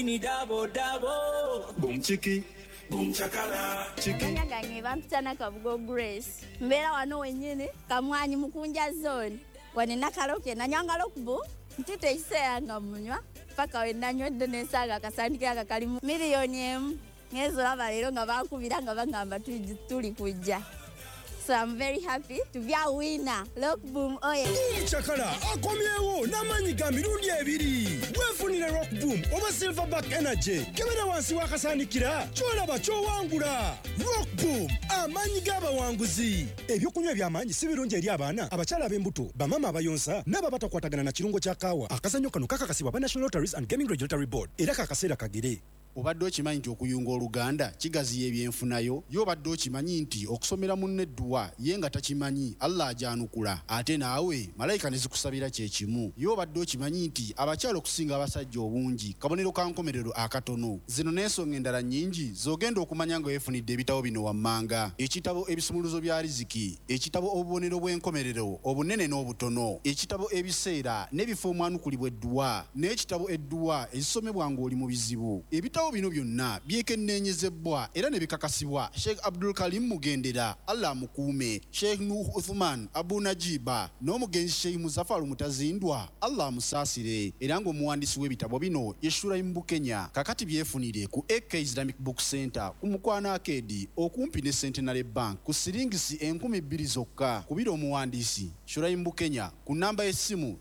Ni dabo dabo. Boom chiki. Boom chakala. Chiki. Gange bampitana Kabugo Grace. Mbera wano wenyine kamwanyi mukunja zone. Wanina kaloke na nyangalo kubo. Ntite isea ngamunywa. Paka wenanywa donesaga kasandika akakalimu milioni emu. Ngezo abalero nga bakubira nga bangamba tuli kujja. So I'm very happy to be a winner. Rock Boom oye. Chakala akomyewo namanyi gamirundi ebiri. Wefunire Rock Boom oba Silverback Energy. Kebera wansi wakasanikira. Cholaba chowangula. Rock Boom amanyi gaba wanguzi. Ebyokunywa byamanyi si birungi eri abaana. Abachala ab'embuto, bamama abayonsa n'ababata kwatagana na kirungo kya kaawa. Akazanyo kano kakakasibwa ba National Lotteries and Gaming Regulatory Board. Era kakaseera kagere. Obadde okimanyi nti okuyunga oluganda kigaziya ebyenfunayo yo obadde okimanyi nti okusomera munne eddwa ye nga takimanyi Allah ajanukula ate naawe malayika ne zikusabira kye kimu yo obadde okimanyi nti abakyala okusinga abasajja obungi kabonero ka nkomerero akatono zino n'ensonga endala nnyingi z'ogenda okumanya nga weefunidde ebitabo bino wammanga ekitabo ebisumuluzo bya riziki ekitabo obubonero bw'enkomerero obunene n'obutono ekitabo ebiseera n'ebifo omwanukulibwa eddwa n'ekitabo eddwa ezisomebwa ng'oli mu bizibu ebitabo bino byonna byekenneenyezebwa era ne bikakasibwa Sheikh Abdul Karim Mugendera Allah mukuume Sheikh Nuh Uthman Abu Najiba n'omugenzi Sheikh Muzaffar Mutazindwa Allah musaasire era ng'omuwandiisi w'ebitabo bino Yeshura Mbukenya kakati byefunire ku AK Islamic Book Center ku Mukwana Arcade okumpi ne Centenary Bank ku siringisi 2,000 zokka kubira omuwandiisi Shura Mbukenya ku namba y'essimu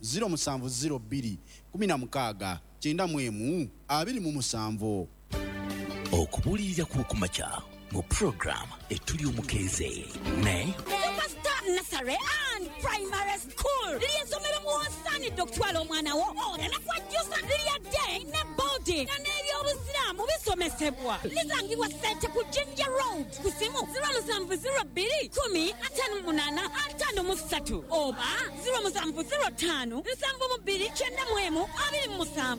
0702 16 91 27 okubulirira kukumacha mu program etuli omukeze ne Superstar Nursery and Primary School liyesomera muwasani Dr. omwana wo ora nakwajusa lya day ne boarding na ebyobuziramu bisomesebwa lisangibwa sente ku Ginger Road kusimu 0702 10 oba 0705 72 27.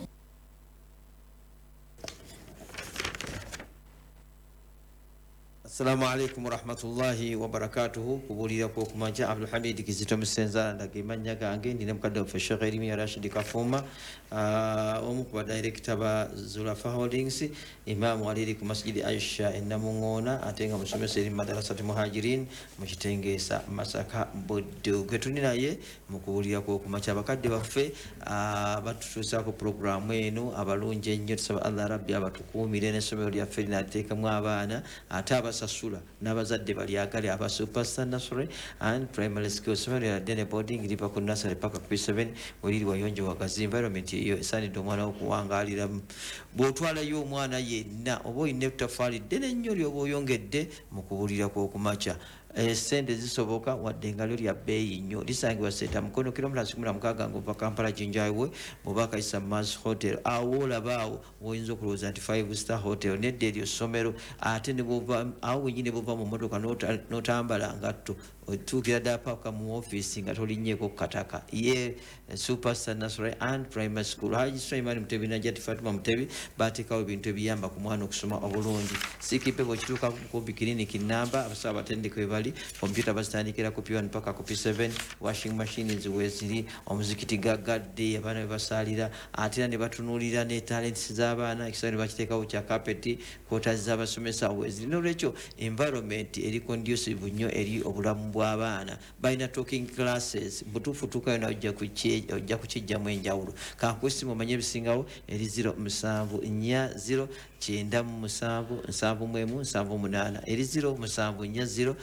Assalamu alaikum warahmatullahi wabarakatuhu kubulira kwa kumaja Abdul Hamid Kizito Musenza ndagimanya gange ndine mukadde wa Sheikh Elimi Rashid Kafuma omukuba director ba Zulafa Holdings Imam Walidi ku Masjid Aisha enamungona atenga musomesa eri madarasa muhajirin mu kitengesa Masaka Bodo getunina ye mukubulira kwa kumaja bakadde baffe batutusa ku program eno abalunje nnyo tusaba Allah Rabbi abatukumire n'essomero lya Ferina ateeka mu abaana ataba sasula n'abazadde bali agali aba Superstar Nursery and Primary School somero ya Dene Boarding lipa ku nursery paka ku 7 waliri wayonjo wagazi environment iyo esani omwana okuwangalira bwotwala yo omwana yenna obo inekutafali dene nnyo lyobo oyongedde mu kubulira kwa okumacha sente zisoboka wadde nga lyo lya beeyi nnyo lisangibwa seta mukono kilomita 16 ng'ova Kampala Jinjaiwe mubaka Isa Mars Hotel awo olabaawo woyinza okulowooza nti 5-star hotel nedda eryo ssomero ate ne bwova awo wenyini bwova mu mmotoka n'otambala ngatto otuukira ddala paka mu ofiisi nga tolinnyeko kataka ye Superstar Nursery and Primary School Haji Sulaiman Mutebi Najati Fatuma Mutebi bateekawo ebintu ebiyamba ku mwana okusoma obulungi sikipe bw'ekituuka kumpi kiliniki namba abasaba abatendeke bali computer bazitandikira ku P1 paka ku P7 washing machines weziri omuzikiti gagadde abaana basalira ate ne batunuulira ne talents z'abaana ekisani bakiteekawo kya carpet quarters z'abasomesa weziri n'olwekyo environment eri conducive nnyo eri obulamu bw'abaana balina talking classes butuufu tuukayo na ojja kukijjamu enjawulo kakwesi mumanye ebisingawo eri 0740 977 eri 0740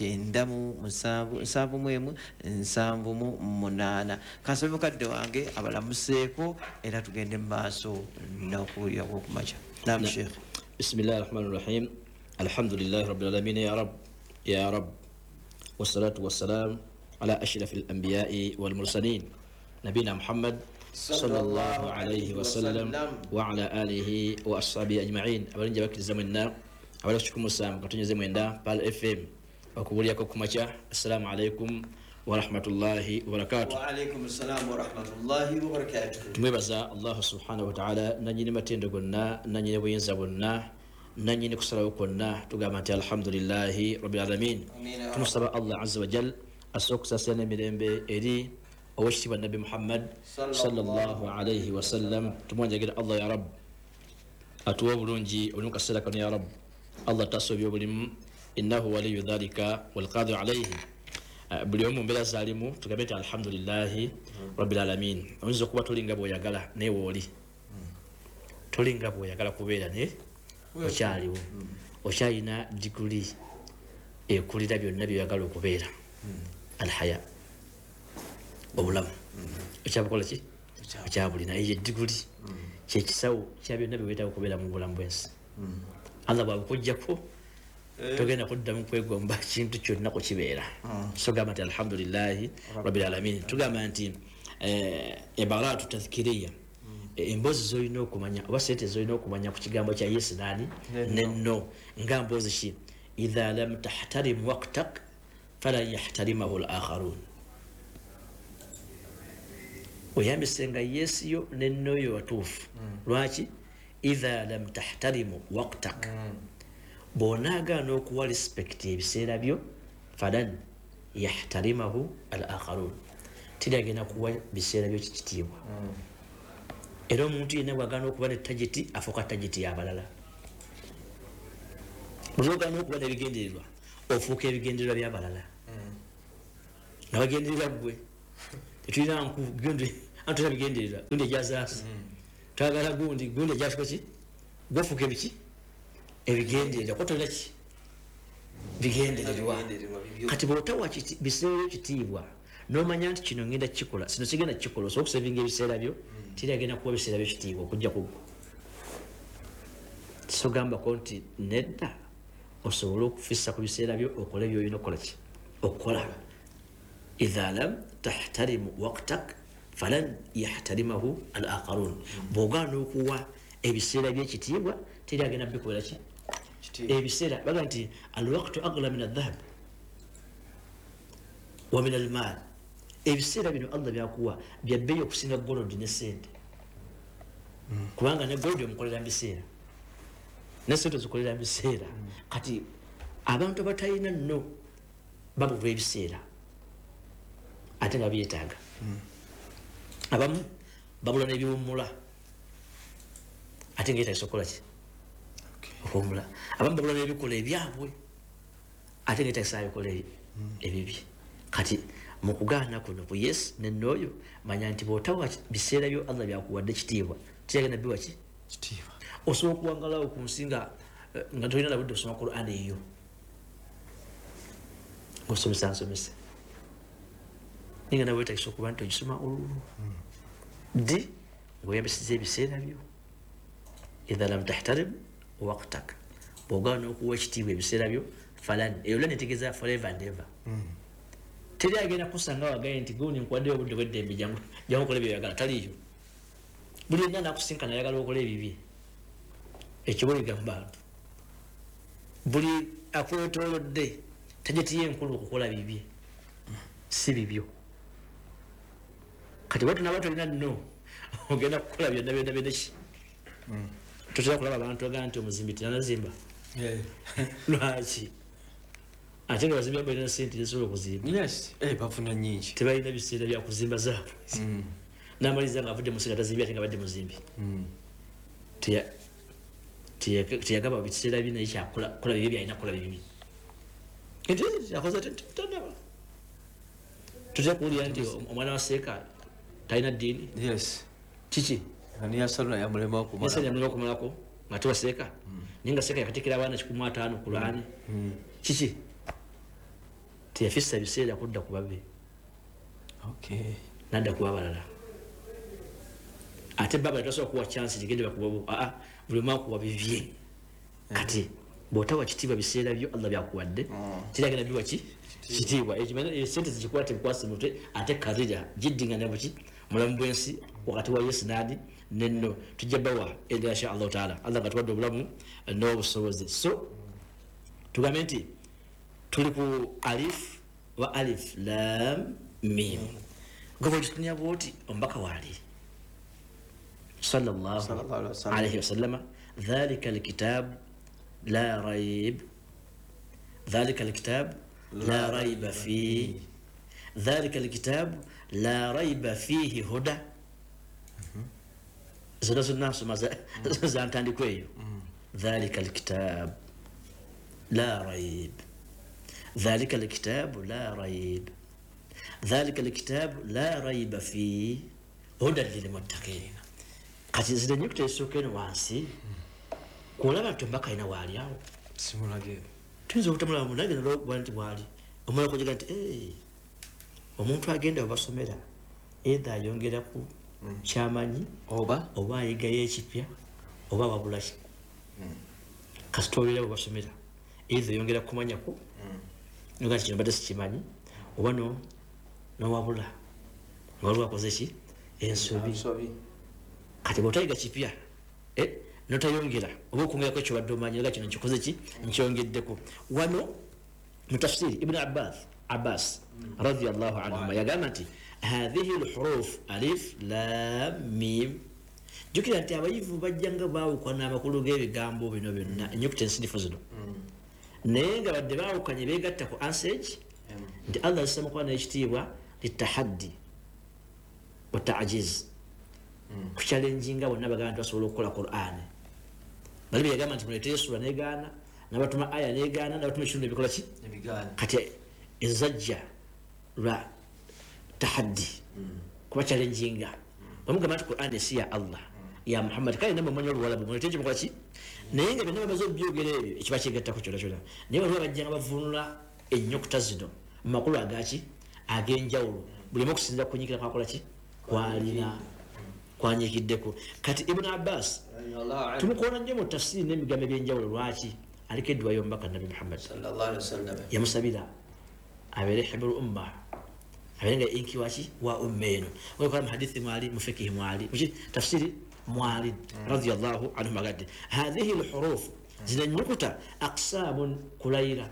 977 kasabe mukadde wange abalamuseeko era tugende mu maaso n'okuwulira kw'okumaca naam Sheikh. Bismillahir Rahmanir Rahim. Alhamdulillahi Rabbil Alamin ya Rabb wassalatu wassalamu ala ashrafil anbiya'i wal mursalin nabina Muhammad sallallahu alayhi wa sallam wa ala alihi wa ashabihi ajma'in abalinja bakiriza mwenna abalashukuru musamu katonyeze mwenda Pal FM okubulya ko kumacha. Assalamu alaykum wa rahmatullahi wa barakatuh. Wa alaykum assalam wa rahmatullahi wa barakatuh. Tumwebaza Allah subhanahu wa ta'ala nanyine matendo gonna nanyine buyinza bonna nanyine kusalawo konna tugamba nti alhamdulillahi rabbil alamin. Tumusaba Allah azza wa jal asokusasana mirembe eri owekitibwa Nabi Muhammad sallallahu alayhi wa sallam tumwanjagira Allah ya Rabb atuwa bulungi oli mu kaseera kano ya rab allah tasobya obulimu innahu waliyu dhalika walqadiru alayhi buli omu mbeera zaalimu tugambe nti alhamdulillahi rabbil alamin oyinza okuba tolinga bw'oyagala naye wooli tolinga bw'oyagala kubeera ne okyaliwo okyalina diguli ekulira byonna byoyagala okubeera alhaya obulamu okyabukola ki okyabulina eyo ediguli kyekisawo kya byonna byeweetaaga okubeera mu bulamu bwensi allah bwabukujjako togenda kuddamu kwegomba kintu kyonna kukibeera so gamba nti alhamdulillahi rabbil alamin tugamba nti ebaratu tadhkiriya emboozi zolina okumanya oba sente zolina okumanya ku kigambo kya yes nani nenno nga mboozi ki idha lam tahtarim waqtak fala yahtarimahu al-akharun oyambisenga yes yo nenno yo watuufu lwaki idha lam tahtarimu waqtak bonagaana okuwa respect ebiseera byo falan yahtarimahu al-akharun tiragenda kuwa biseera byo kikitiibwa era omuntu yenna bwagaana okuba ne tageti afuuka tageti y'abalala bw'ogaana okuba n'ebigendererwa ofuuka ebigendererwa by'abalala nga bagenderera gwe tetulina antulina bigendererwa gundi egyazaasa twagala gundi egyafuka ki gwofuuka ebiki ebigendererwa kwatolina ki bigendererwa kati bw'otawa biseera byo kitiibwa n'omanya nti kino ngenda kukikola sino kigenda kukikola osobola okusevinga ebiseera byo tiragenda kuba biseera byo kitiibwa okujja kugwa tisogambako nti nedda osobole okufissa ku biseera byo okole byolina okukola ki okukola idha lam tahtarimu waqtak falan yahtarimahu al-akharun bw'ogaana okuwa ebiseera by'ekitiibwa tiragenda bikubeera ki ebiseera baga nti alwaqtu agla min adhahab wa min almal ebiseera bino allah byakuwa byabbeeyi okusinga golodi ne sente kubanga ne golodi omukolera mubiseera ne sente ozikolera mubiseera kati abantu abatalina nno babulwa ebiseera ate nga byetaaga abamu babula n'ebiwummula ate nga yetagisa okukola ki okuwummula abamu babula n'ebikola ebyabwe ate nga yetagisa bikola ebibi kati mukugaana kuno ku yes nenooyo manya nti bw'otawa biseera byo allah byakuwadde kitiibwa kiragenda biwa ki kitiibwa osobola okuwangalawo ku nsi nga tolina labudde okusoma Qur'an eyo ng'osomesa nsomese ninga nawe weetagisa okuba nti ogisoma olulu ddi ng'oyambisiza ebiseera byo idha lam tahtarim waqtak bw'ogaana okuwa ekitiibwa ebiseera byo falan eyo lana etegeeza forever and ever teri agenda kusanga wagaye nti gundi nkwaddeyo obudde bw'eddembe jangu okole byoyagala taliyo buli yenna nakusinkana ayagala okola ebibye ekibuliga mu bantu buli akwetoolodde tagetiyo enkulu okukola bibye si bibyo kati bwe tunaba tolina nno ogenda kukola byonna byonna byonnaki tutera kulaba abantu agamba nti omuzimbi tinanazimba lwaki ate nga bazimbi balina sente zisobola okuzimba bafuna nyingi tebalina biseera bya kuzimba zaabwe n'amaliza nga avudde musiga tazimbi ate nga badde muzimbi teyagaba biseera binaye kyakola bibi byalina kukola bibi yakozetanaba tutera kuwulira nti omwana wa seeka talina ddiini kiki yasalula okumalako nga tewaseeka naye nga seeka yakatekera abaana 15 ku lwani kiki teyafissa biseera kudda ku babe nadda kuba balala ate baba tasobola kuwa chance ligende bakubabu buli mwaka kuwa bivye kati bw'otawa kitiibwa biseera byo allah byakuwadde kiragenda biwa ki kitiibwa ekimanya sente zikikwate bikwase mutwe ate karira jiddinga nabuki mulamu bwensi wakati wa yes nadi nenno tujja bawa ila insha allah taala allah katuwadde obulamu n'obusobozi so tugambe nti tuli ku alif wa alif lam mim gobo tunya boti ombaka wali sallallahu alayhi wasallam dhalika alkitab la rayb dhalika alkitab la rayba fi dhalika alkitab la rayba fihi huda zinazo naso maza zantandikweyo dhalika alkitab la rayb dhalika alkitab la rayb dhalika alkitab la rayba fi hudan lilmuttaqin kati zile nyukuta esooka eno wansi kulaba tumbaka ina wali awo simulage tuyinza okutamula munage nti bwali omulala kugira nti omuntu agenda obasomera either ayongeraku kyamanyi oba ayigayo ekipya oba wabulaki kasitolera bwebasomera either yongera kumanyako noga nti kino badde sikimanyi oba nowabula nga waliwo akoze ki ensobi kati bwotayiga kipya notayongera oba okwongerako ekyo badde omanyi nga kino nkikoze ki nkyongeddeko wano mu tafsiri ibn abbas radiyallahu anhuma yagamba nti hadhihi lhuruf alif lam mim jukira nti abayivu bajjanga baawukana amakulu g'ebigambo bino byonna ennyukuta ensinifu zino naye nga badde baawukanye beegatta ku ansage nti allah azisamukwaa n'ekitiibwa litahaddi wataajiz kucyalenjinga bonna bagamba nti basobola okukola qur'ani bali beyagamba nti muleetere esula negaana nabatuma aya negaana nabatuma ekitundu ebikola ki kati ezajja lwa tahaddi kuba cyalenjinga bamugamba nti qur'ani esi ya allah ya muhammad kale namwe manya oluwalabu muleetere kimukola ki naye nga byonna bamaze obyogera ebyo ekiba kyegattako kyona kyona naye waliwo bajjanga bavunula ennyukuta zino mu makulu agaki ag'enjawulo buli omu okusinzira kunyikira kwakola ki kwalina kwanyikiddeko kati ibn abbas tumukoona nnyo mu tafsiri n'emigambo ebyenjawulo lwaki aliko edduwayo omubaka nabi muhammad yamusabira abeere hibru umma abeere nga inkiwaki wa umma eno okola muhadithi mwali mufikihi mwali muki tafsiri mwali radiyallahu anhu magadde hadhihi lhuruf zina nyukuta aqsamun kulayira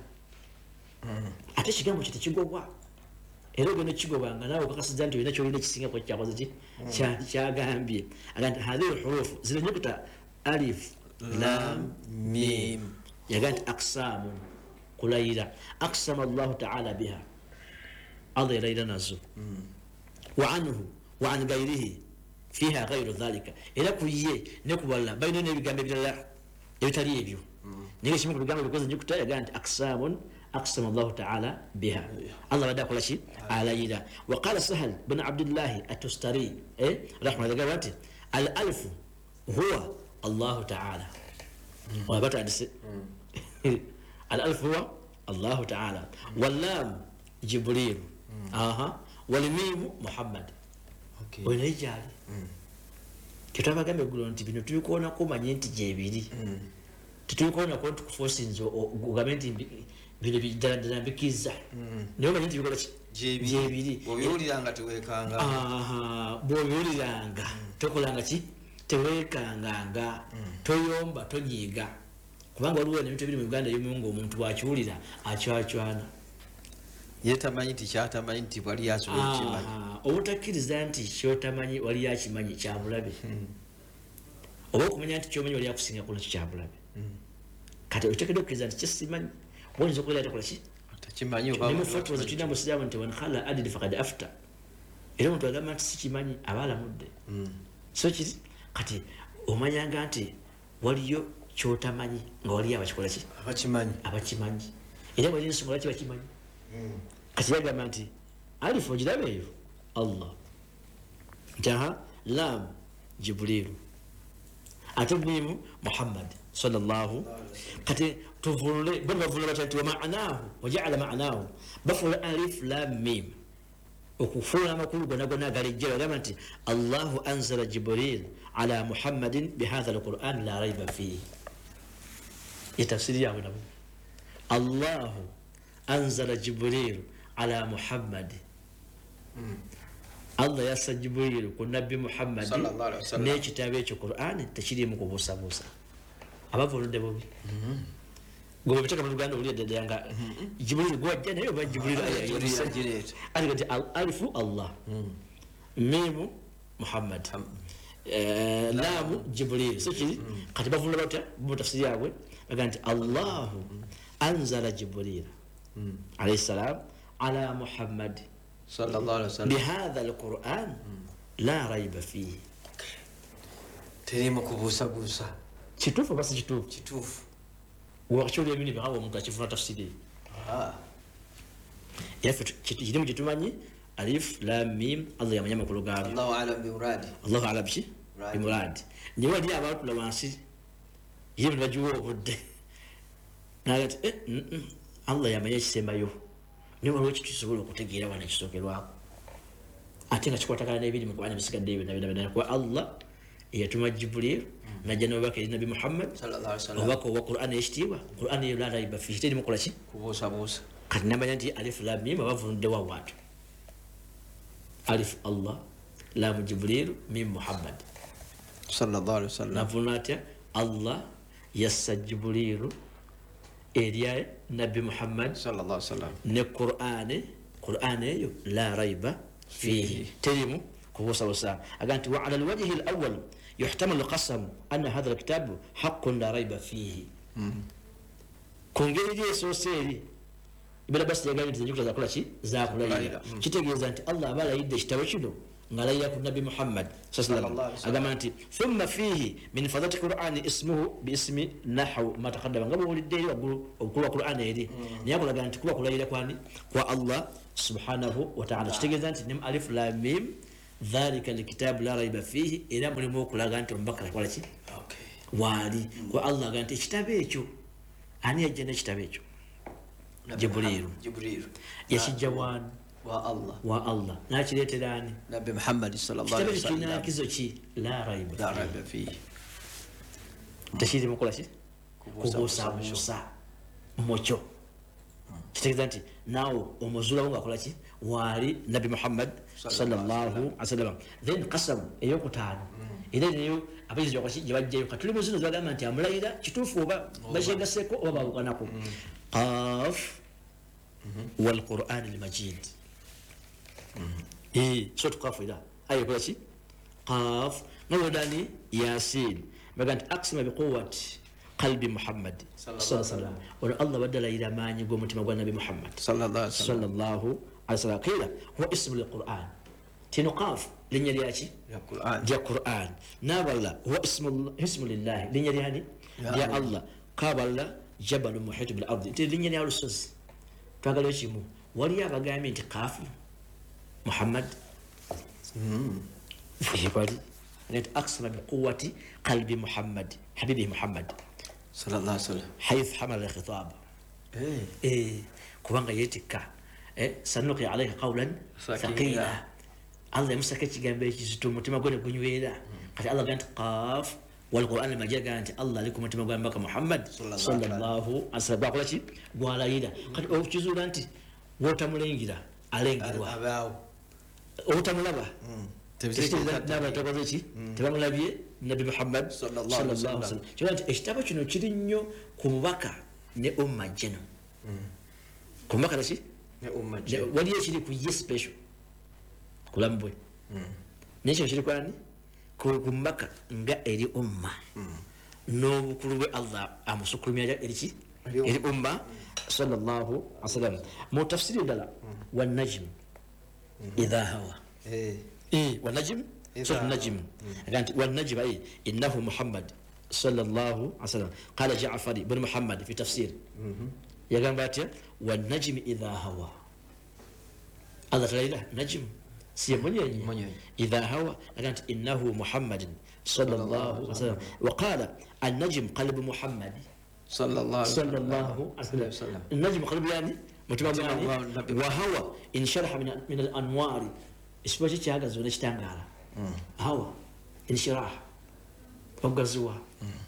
ate ekigambo kyo tekigobwa era ogenda okigobanga naawe okakasiza nti olina kyolina ekisinga ku kyakoze ki kyagambye aga nti hadhihi lhurufu zina nyukuta alif lam mim yaga nti aqsamun kulayira aqsama allahu taala biha allah yalayira nazo wa anhu wa an gairihi fiha gairu dhalika era ku ye ne ku balala balina n'ebigambo ebirala ebitali ebyo naye ekimu ku bigambo bikoze nyukuta yaga nti aqsamun أقسم الله تعالى بها الله بدأ كل شيء على يدا وقال سهل بن عبد الله التستري رحمه الله قال الألف هو الله تعالى وبدأ الألف هو الله تعالى واللام جبريل والميم محمد ونجعل كتابة كم يقولون تبين تقولون كم أنت جبريل تقولون كم تكفوسين وقامين bino biddala bikiza naye omanyi nti bikola gyebiri bw'obiwuliranga teweekanga bw'obiwuliranga tokolanga ki teweekanganga toyomba tonyiiga kubanga waliwo nebintu ebiri mu uganda yomu ngaomuntu bwakiwulira acwacwana ye tamanyi nti kyatamanyi nti wali asobola okimanyi obutakkiriza nti kyotamanyi wali akimanyi kyabulabe oba okumanya nti kyomanyi wali akusinga kuna kikyabulabe kati otekedde okkiriza nti kyesimanyi wonzo kwela takola ki takimanyi oba ni mufatwa zituna muslimu nti wan khala adid faqad afta era omuntu agamba nti sikimanyi abala mudde so kiri kati omanyanga nti waliyo kyotamanyi nga waliyo abakikola ki abakimanyi era wali nsonga laki bakimanyi kati yagamba nti alifu ogirabe eyo allah nti lam jibrilu ate mimu muhammad sallallahu kati tuvulule bano bavulula batati wa ma'anahu waja'ala ma'anahu bafula alif lam mim okufula amakulu gona galejja bagamba nti allahu anzala jibril ala muhammadin bihadha alquran la rayba fihi yatafsiri yawe nabo allahu anzala jibril ala muhammad allah yassa jibril ku nabbi muhammad n'ekitabo ekyo qur'an tekirimu kubuusabuusa abavuludde bobi gobe bitaka mu Uganda uli dede yanga jibril gwajja nayo ba jibril ayirisa alifu allah mim muhammad lam jibril so kiri kati bavulula bata mu tafsiri yawe baganti allah anzala jibril alayhi salam ala muhammad sallallahu alaihi wasallam bihadha alquran la rayba fihi terimo kubusa kituufu oba si kituufu kituufu wakityola ebindi byawa omuntu akifuna tafsiri yaffe kirimu kitumanyi alif lam mim allah yamanya amakulu gaabyo Allahu a'lam bi muradi allahu alam ki bimuradi naye wali abaatula wansi ye bino bagiwa obudde nagati allah yamanya ekisembayo naye waliwo kitusobola okutegeera wana ekisookerwako ate nga kikwatagana n'ebiri mu Qur'ani bisigadde ebyo kuba allah eyatuma Jibril najja n'obubaka eri nabi Muhammad obubaka obwa Qur'ani ekitiibwa Qur'ani eyo la raiba fihi terimu kola ki kubuusabuusa kati namanya nti alif lam mim abavunuddewo awaatu alif allah lam Jibril mim Muhammad sallallahu alaihi wasallam navuna atya allah yassa Jibril eri nabi Muhammad sallallahu alaihi wasallam ne Qur'ani eyo la raiba fihi terimu kubuusabuusa aga nti wa ala alwajhi alawwal yuhtamalu qasam anna hadha alkitabu haqqun la raiba fihi ku ngeri esoose eri ibera basi yagambye nti enjukuta zakola ki zakulayira kitegeeza nti allah aba alayidde ekitabo kino ng'alayira ku nabi Muhammad agamba nti thumma fihi min fadati Qur'ani ismuhu biismi nahawu ma taqaddama nga bwowulidde eri waggulu obukulu bwa Qur'ani eri naye akulaga nti kuba kulayira kwani kwa allah subhanahu wa ta'ala kitegeeza nti nem alif lam mim dhalika alkitabu la raiba fihi era mulimu okulaga nti omubaka akola ki waali kwa allah aga nti ekitabo ekyo ani yajja n'ekitabo ekyo Jibril yakijja wani wa allah nakireetera ani nabi Muhammad sallallahu alaihi wasallam kitabo kinakizo ki la raiba fihi tekiri mukola ki kubuusabuusa mukyo kitegeeza nti naawe omuzulawo ngaakola ki waali nabi Muhammad sallallahu alaihi wasallam then qasam eyokutaano era neyo abayizi gye bajjayo katuli mu zino zibagamba nti amulayira kituufu oba bakyegaseeko oba bawukanako qaf والقرآن المجيد صوت قاف إذا أي كلاشي قاف نوداني ياسين بقى أقسم بقوة قلب محمد صلى الله عليه وسلم وأن الله بدل إلى ما يقوم تمام النبي محمد صلى الله عليه وسلم قيل هو اسم القرآن تنقاف لين يلياشي يا قرآن نابلا هو اسم لله لين يلياني يا الله قابل جبل محيط بالأرض لين يليا الرسول twagala ekimu waliyo abagambye nti kaafu Muhammad kwali nti aksama biquwati qalbi Muhammad habibi Muhammad sallallahu alaihi wasallam hayth hamala alkhitab kubanga yetika sanuqi alayka qawlan thaqila allah yamusaka ekigambo ekizito mutima gwe gunywera kati allah ganti qaaf والقرآن المجيد قالت الله لكم انتم بك محمد صلى الله عليه وسلم باقول شيء ولا يدا قد اوتشزو انت وتملينجدا علينجدوا وتملبا نبا تقولي تباملبي النبي محمد صلى الله عليه وسلم جوانت اشتبه كنو كيري نيو كومباكا ني امه جنو كومباكا شي ني امه جنو ولي شي كو يسبيشو كولامبوي نيشو شي كواني kumbaka nga eri umma n'obukulu bwe allah amusukulumya eriki eri umma sallallahu alaihi wasallam mu tafsiri dala wan najm idha hawa wan najm sura najm ganti wan najm ay innahu muhammad sallallahu alaihi wasallam qala ja'far ibn muhammad fi tafsir yagamba atya wan najm idha hawa allah ta'ala najm سيموني إذا هوى قالت إنه محمد صلى الله عليه وسلم وقال النجم قلب محمد صلى الله عليه وسلم النجم قلب يعني متبع يعني وهوى إن شرح من الأنوار اسمه هذا زون اشتغل هوى انشراح فوق الزوا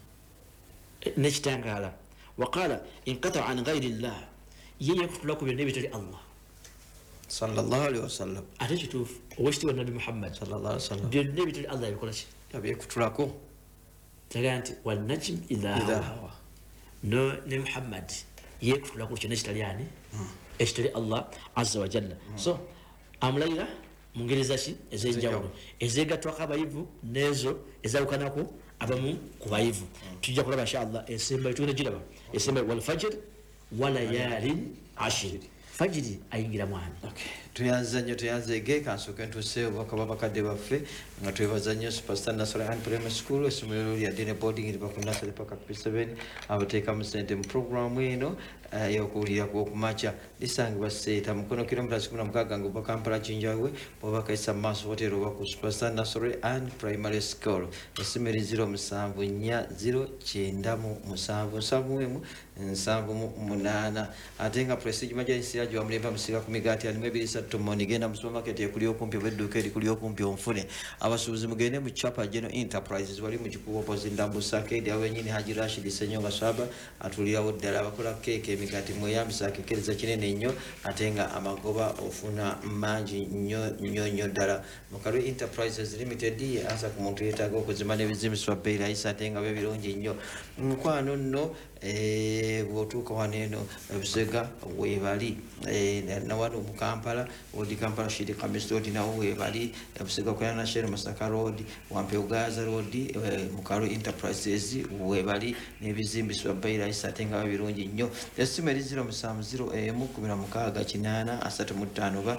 نشتغل وقال انقطع عن غير الله يكتب لكم النبي الله صلى الله عليه وسلم أتجتوف واشتوى النبي محمد صلى الله عليه وسلم بالنبي تقول الله يقول شيء أبي يكتراكو تقانت والنجم إذا هوى نو محمد يكتر لكو شيء نشتري يعني اشتري الله عز وجل so amulaira mungereza shi ezenjawulo ezegatwako abayivu nezo ezawukanako abamu ku bayivu tujja kulaba inshallah esemba tugenda giraba esemba wal fajr wa layalin ashir fajiri ayingira mwani tuyanza nnyo tuyanzege kansoke ntuse obubaka bwabakadde baffe nga twebaza nnyo Superstar Nursery and Primary School essomero lya Dene Boarding liva ku Nursery paka P7 abateekamu ssente mu programu eno eyokuwulira kwokumakya lisangibwa Seeta mukono kilomita 16 nga Kampala Jinjawe bw'oba kayisa maaso hotero oba ku Superstar Nursery and Primary School essomero 0740797778 ate nga Prestige Majalisi Siraji wamulemba musiga ku migaati alimu 23 moni genda mu supermarket ekuli okumpi obedduuka erikuli okumpi onfune abasuubuzi mugende mu Chapa General Enterprises wali mu kikubo opposite Ndambusa Arcade awenyini Haji Rashid Senyonga Swaba atulirawo ddala abakola keeke emigaati mweyambisa akekereza kinene nnyo ate nga amagoba ofuna mangi nnyo ddala Mukalwe Enterprises Limited asa ku muntu yeetaaga okuzima n'ebizimbisibwa bbeeyi layisi ate nga birungi nnyo mukwano nno bw'otuuka wano eno Busega weebali na wano mu Kampala odi Kampala Shiri Kamis Road nawo weebali Busega kwa National Masaka Road Wampe Gaza Road Mukalwe Enterprises weebali n'ebizimbisibwa bbeeyi layisi ate nga birungi nnyo esimu eri 07016835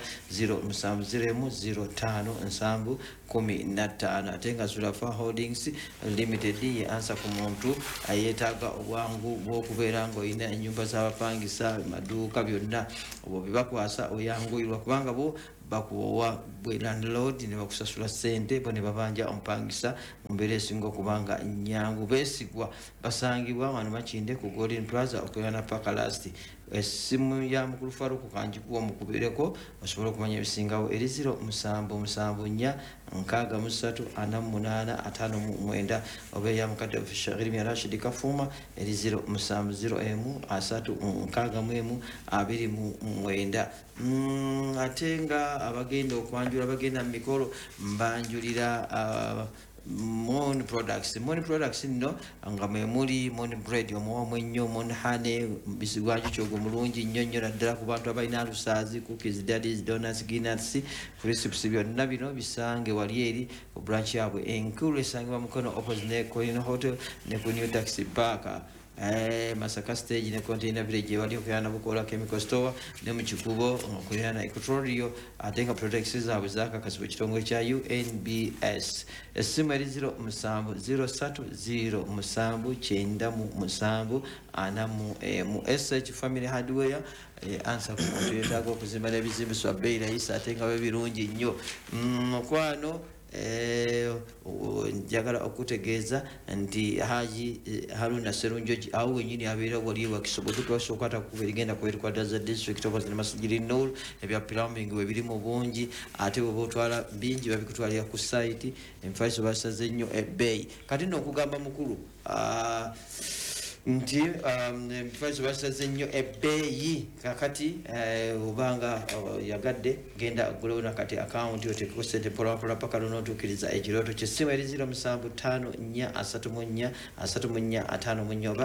07010515 ate nga Zulafa Holdings Limited ye ansa ku muntu ayetaaga obwangu bw'okubeera ng'olina ennyumba z'abapangisa maduuka byonna obwo bibakwasa oyanguyirwa kubanga bo bakuwa bwe landlord ne bakusasula ssente bo ne babanja omupangisa mu mbeera esinga okubanga nnyangu beesigwa basangibwa wano Makinde ku Golden Plaza okweyana paka last esimu ya mukulu Faruku kanjikuwa mukubeereko osobola okumanya ebisingawo eri 0774634859 oba eya mukadde official Irimi Rashid Kafuma eri 07016129 ate nga abagenda okwanjula bagenda mu mikolo mbanjulira Mon products no nga memuli mon bread omuwomu ennyo mon honey bisigwanju kyogo mulungi nnyo naddala ku bantu abalina alusaazi cookies daddies donuts guinness crisps byonna bino bisange wali eri ku branch yaabwe enkulu esangibwa mukono opposite ne Colin Hotel ne ku New Taxi Park Masaka Stage ne Container Village wali okuyana Bukola Chemical Store ne mu Kikubo okuyana Equatorio atenga products zaabwe zakakasibwa ekitongole kya UNBS esimu eri 07037997 mu SH Family Hardware ansa ku muntu yeetaaga okuzimba n'ebizimbisibwa bbeeyi layisi ate nga birungi nnyo mukwano njagala okutegeeza nti Haji Haruna Serunjoji awo wenyini abeera wali wa Kisobo tukwata kubigenda kwetukwata za district of the Masjid Nur ebya plumbing we biri mu bungi ate bwo twala bingi babikutwalira ku site enfaiso basaze nnyo ebbeeyi kati no kugamba mukulu nti mfaiso basaze nnyo ebbeeyi kakati ubanga yagadde genda gulewo nakati account yotekeko sente pola paka lunotukiriza ekiroto kyesimu eri 0754343454 oba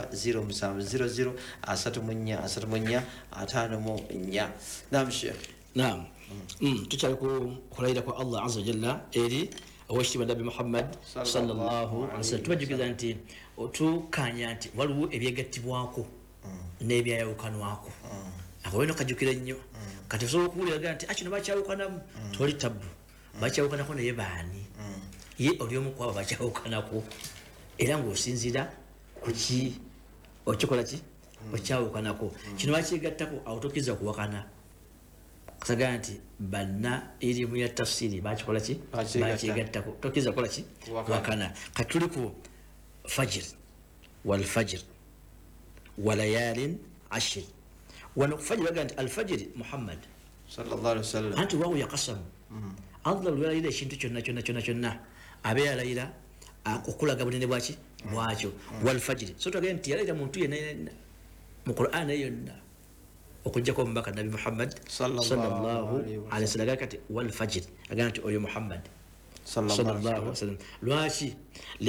0700343454 naam Sheikh naam tukyali kulayira kwa Allah azza jalla eri awashibwa Nabi Muhammad sallallahu alaihi wasallam tubajugiza nti otukanya nti waliwo ebyegattibwako n'ebyayawukanwako akaweno kajukira nnyo kati osobola okuwulira nti kino bakyawukanamu toli tabu bakyawukanako naye baani ye oli omu kwabo bakyawukanako era ng'osinzira kuki okikola ki okyawukanako kino bakyegattako awo tokkiriza kuwakana kasaga nti banna erimu ya tafsiri bakikola ki bakyegattako tokkiriza kukola ki kuwakana kati tuli ku fajr wal fajr walayalin ashir wana fajr bagandi al fajr Muhammad sallallahu alaihi wasallam anti wawu yaqasam Allah lwalira ekintu kyonna abe alayira okulaga bunene bwaki bwakyo wal fajr so tugenda nti yalayira muntu yenna mu Qur'an yonna okujjako mbaka Nabi Muhammad sallallahu alaihi wasallam kati wal fajr agana nti oyo Muhammad sallallahu alaihi wasallam lwachi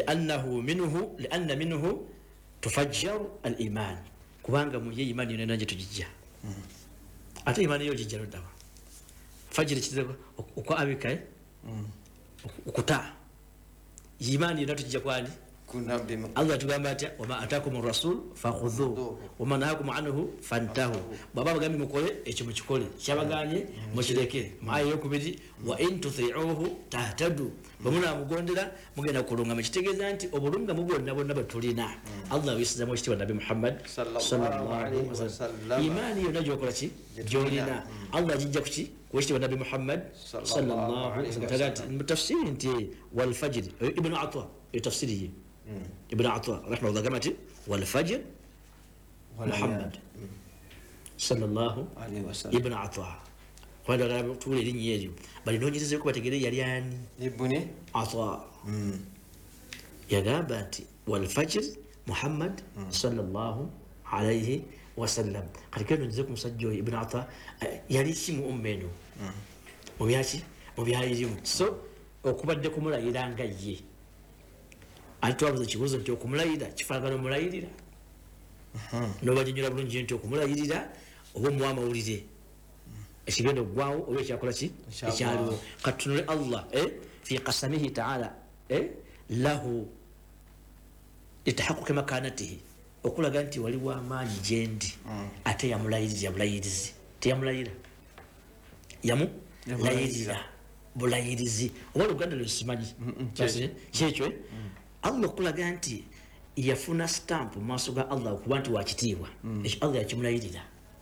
لأن منه تفجر الإيمان kubanga mu imani yona nanje tujijja ate imani yo jijja ndawa fajiri kitego uko abika ukuta imani yona tujijja kwani Allah tugamba atya wama atakum rasul fakhudhu wama nahakum anhu fantahu baba bagambi mukole ekyo mukikole kyabaganye mukireke maayo yokubiri wa in tuti'uhu tahtadu bamuna mugondera mugenda kulunga mukitegeeza nti obulunga mubonna bonna batulina Allah wisizamu ekiti wa Nabi Muhammad sallallahu alaihi wasallam imani yonna gyokola ki gyolina Allah jijja kuki kuekiti wa Nabi Muhammad sallallahu alaihi wasallam tafsiri nti wal fajr ibn Atwa tafsiri ابن عطاء رحمه الله قامت والفجر محمد صلى الله عليه وسلم ابن عطاء قال لا تقول لي يجي بل نوني زيكو بتجري يليان ابن عطاء يا قامت والفجر محمد صلى الله عليه وسلم قال كانوا زيكو مسجوا ابن عطاء يلي شي مؤمنو وبياشي وبيهايجم سو okubaddeku mulayira nga ye atwabuza kibuzo nti okumulayira kifaagana omulayirira n'obanyonyola bulungi nti okumulayirira oba omuwa amawulire ekigenda oggwawo oba ekyakola ki ekyaliwo katunule Allah fi qasamihi taala lahu litahaquqi makanatihi okulaga nti waliwo amaanyi gyendi ate yamulayirizi teyamulayira yamulayirira bulayirizi oba oluganda lwesimanyi kyekyo Allah okulaga nti yafuna stamp mu maaso ga Allah okuba nti wakitiibwa ekyo Allah yakimulayirira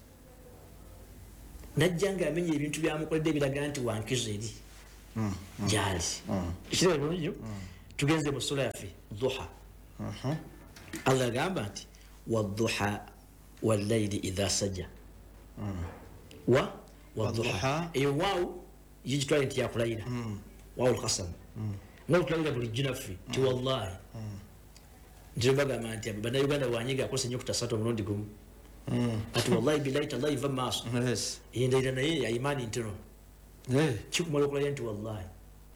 najja nga amenya ebintu byamukoledde ebiraga nti wankizo eri gyali ekiraba bulungi tugenze mu sura yaffe duha Allah agamba nti wadduha wallayli idha saja wadduha eyo waawu yigitwale nti yakulayira waawu lkasam ng'okulayira bulijjo naffe ti wallahi nti bagamba nti bannayuganda wanyiga akozesa nnyo kutasatu omulundi gumu ati wallahi billahi tallahi va maaso yendayira naye yaimaani ntono kikumala okulayira nti wallahi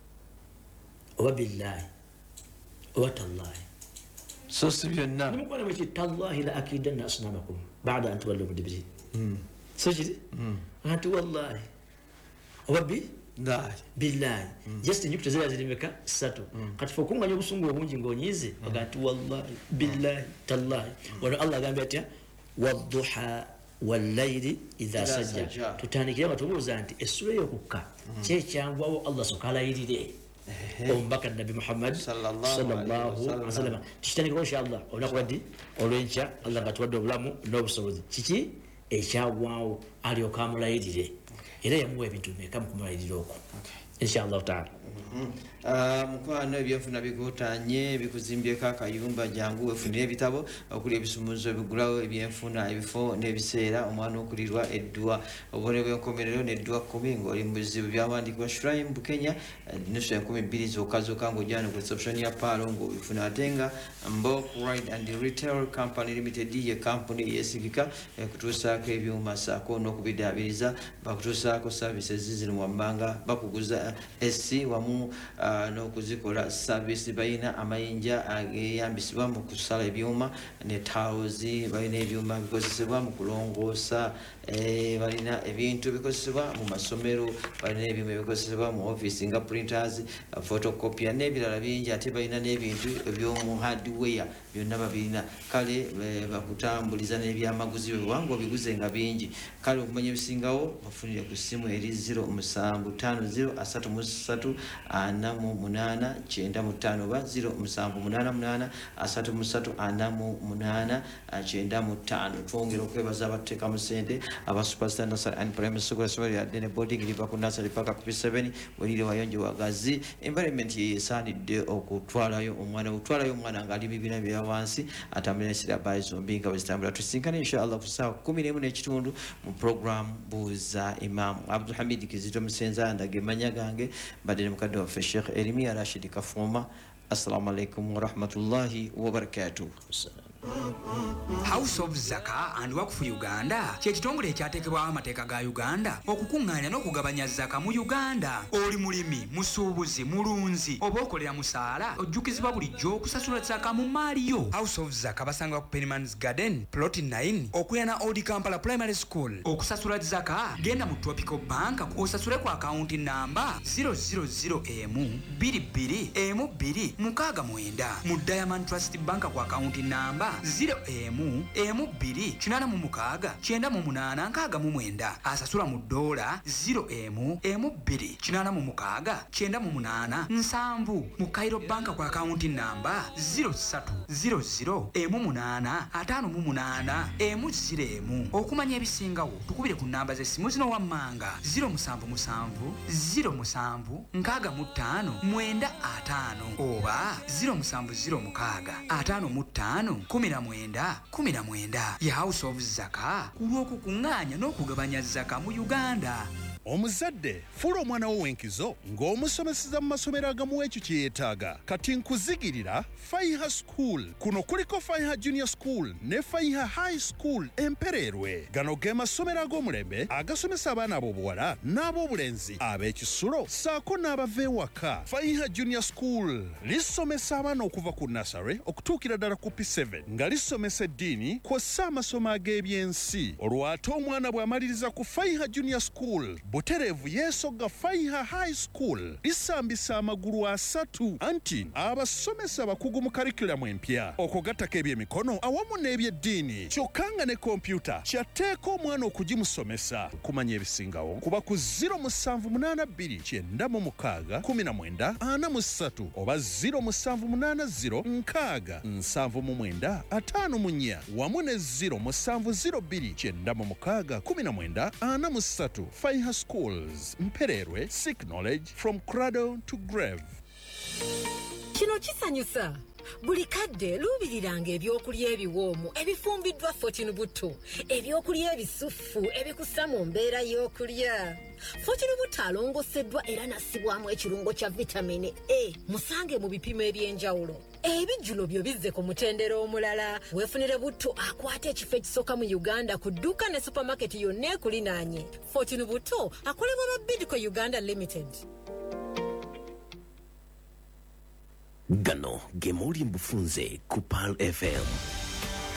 oba billahi oba tallahi so si byonna nimukwana mweki tallahi la akidanna asnamakum bada an tuwallu mudbirin so kiri anti wallahi oba billahi just enyukuta zira zirimeka satu kati fe okunganya obusungu obungi ng'onyiize baga nti wallahi billahi tallahi wano Allah agambye atya wadduha wallayli idha sajja tutandikira nga tubuuza nti essula ey'okukka kyekyangwawo Allah soka alayirire omubaka Nabi Muhammad sallallahu alaihi wasallam tukitandikirawo inshallah olunaku lwaddi olw'enkya Allah nga tuwadde obulamu n'obusobozi kiki ekyagwawo alyoka amulayirire era yamuwa ebintu bimeka mukumulayirira okwo inshallah taala mukwano ebyenfuna bikutanye bikuzimbyeko akayumba jangu wefunire ebitabo okuli ebisumuzo ebigulawo ebyenfuna ebifo n'ebiseera omwana okulirwa eddwa obubone bw'enkomerero n'eddwa 10 ng'oli mu bizibu byawandikibwa Shrine mu Kenya nusu ya 12 zokka ng'ojjana ku reception ya Palo ng'obifuna ate nga Mbok Ride and Retail Company Limited ye company yesigika kutuusaako ebyuma saako n'okubidaabiriza bakutuusaako services ziri mu wammanga bakuguza SC wamu n'okuzikola service bayina amayinja ageyambisibwa mu kusala ebyuma ne tawuzi bayina ebyuma bikozesebwa mu kulongoosa balina ebintu bikozesebwa mu masomero balina ebyuma bikozesebwa mu office nga printers photocopia n'ebirala bingi ate balina n'ebintu ebyomu hardware byonna babirina kale bakutambuliza n'ebyamaguzi bwewanga obiguze nga bingi kale okumanya ebisingawo bafunire ku ssimu eri 075038 oba 0788 twongera okwebaza abateekamu sente aba Superstar Nursery and Primary School yadde ne boarding liva ku nursery paka ku 7 welire wayonjo wagazi environment yesaanidde okutwalayo omwana ng'ali bibina bya wansi atambulira siraba zombi nga bwezitambula tusinkana inshallah ku ssaawa 11:30 mu program buuza Imam Abdul Hamid Kizito Musenza ndage manya gange badde ne mukadde waffe Sheikh Erimia Rashid Kafuma. Assalamu alaikum wa rahmatullahi wa barakatuh. House of Zaka and Work for Uganda kyekitongole ekyateekebwawo amateeka ga Uganda okukuŋŋaanya n'okugabanya zaka mu Uganda. Oli mulimi, musuubuzi, mulunzi oba okolera musaala ojjukizibwa bulijjo okusasula zaka mu maali yo. House of Zaka basanga ku Pennyman's Garden Plot 9 okulana Old Kampala Primary School. Okusasula zaka genda mu Tropical Bank osasule ku akaunti namba 000M22M269 mu Diamond Trust Bank ku akaunti namba 0M2869869 asasula mu dola 0M28698 mu Cairo Bank ku akaunti namba 0300M858M0 okumanya ebisingawo tukubire ku namba z'essimu zino wammanga 077065995 oba 0706551919 ya House of Zaka kulw'okukuŋŋaanya n'okugabanya zaka mu Uganda. Omuzadde fula omwana wo w'enkizo ng'omusomeseza mu masomero agamuwa ekyo kye yeetaaga. Kati nkuzigirira Faiha School. Kuno kuliko Faiha Junior School ne Faiha High School Empererwe. Gano ge masomero ag'omulembe agasomesa abaana ab'obuwala n'ab'obulenzi ab'ekisulo ssaako n'abava ewaka. Faiha Junior School lisomesa abaana okuva ku nursery okutuukira ddala ku P7 nga lisomesa eddiini kw'ossa amasomo ag'ebyensi. Olwo ate omwana bw'amaliriza ku Faiha Junior School butereevu yeesogga Faiha High School lisambisa amagulu asatu anti abasomesa bakugu mu karikulamu empya okugattako ebyemikono awamu n'ebyeddiini kyokka nga ne kompyuta kyatteeka omwana okugimusomesa. Kumanya ebisingawo kuba ku 0782961943 oba 0780967954 wamu ne 0702961943. Faiha Schools, Mpererwe, seek knowledge from cradle to grave. Kino kisanyusa. Buli kadde luubiriranga ebyokulya ebiwoomu ebifumbiddwa Fortune Buto, ebyokulya ebisufu ebikussa mu mbeera y'okulya. Fortune Buto alongoseddwa era nassibwamu ekirungo kya vitamini A. Musange mu bipimo eby'enjawulo. Ebijjulo byo bizze ku mutendera omulala. Weefunire Buto akwata ekifo ekisooka mu Uganda ku dduuka ne supermarket yonna ekulinaanye. Fortune Buto akolebwa ba Bidco Uganda Limited. Gano ge muli mbufunze ku Pal FM.